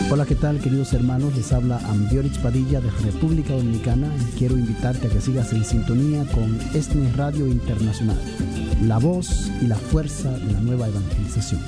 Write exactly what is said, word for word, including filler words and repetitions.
Hola, ¿qué tal, queridos hermanos? Les habla Ambiorix Padilla de República Dominicana y quiero invitarte a que sigas en sintonía con ESNE Radio Internacional, la voz y la fuerza de la nueva evangelización.